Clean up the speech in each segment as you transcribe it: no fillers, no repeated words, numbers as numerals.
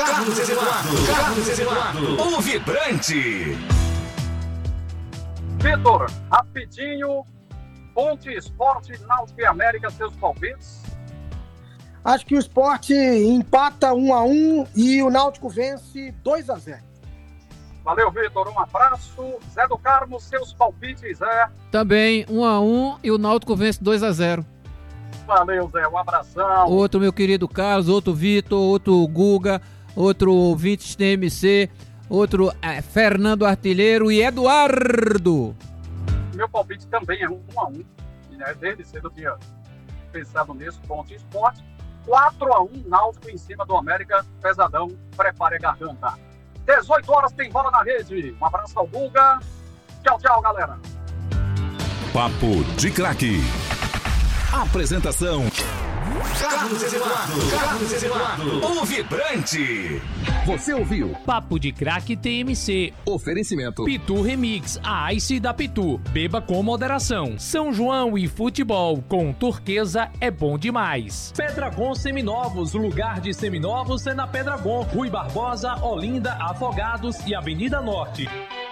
Carlos Eduardo, o vibrante. Vitor, rapidinho, Ponte, Sport, Náutico e América, seus palpites? Acho que o Sport empata 1-1 e o Náutico vence 2-0. Valeu, Vitor, um abraço. Zé do Carmo, seus palpites, Zé? Também 1-1 e o Náutico vence 2-0. Valeu, Zé, um abração. Outro meu querido Carlos, outro Vitor, outro Guga, outro ouvinte TMC, outro Fernando Artilheiro e Eduardo. Meu palpite também é 1-1. Desde cedo eu tinha pensado nisso, Ponte Sport. 4-1, Náutico em cima do América. Pesadão, prepare a garganta. 18 horas tem bola na rede. Um abraço ao Guga. Tchau, tchau, galera. Papo de Craque. Apresentação: Carlos Eduardo, o vibrante. Você ouviu Papo de Craque TMC. Oferecimento Pitu Remix, a Ice da Pitu. Beba com moderação. São João e futebol com Turquesa é bom demais. Pedragon Seminovos, o lugar de seminovos é na Pedragon. Rui Barbosa, Olinda, Afogados e Avenida Norte.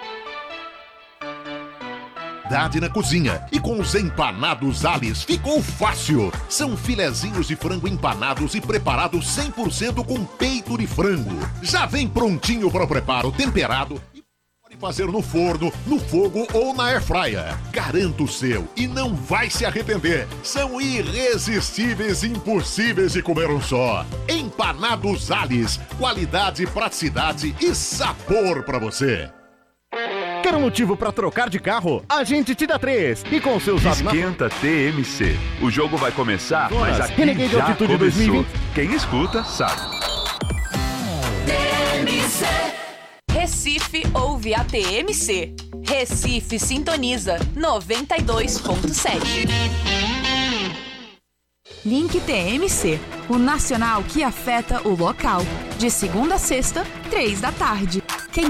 Na cozinha. E com os empanados Alice ficou fácil. São filezinhos de frango empanados e preparados 100% com peito de frango. Já vem prontinho para o preparo, temperado e pode fazer no forno, no fogo ou na airfryer. Garanto o seu e não vai se arrepender. São irresistíveis e impossíveis de comer um só. Empanados Alice, qualidade, praticidade e sabor para você. Quer um motivo para trocar de carro? A gente te dá 3. E com seus Esquenta TMC. O jogo vai começar, mas aqui Renegade já Altitude começou. 2020. Quem escuta, sabe. TMC. Recife ouve a TMC. Recife sintoniza 92.7. Link TMC, o nacional que afeta o local. De segunda a sexta, 3 da tarde.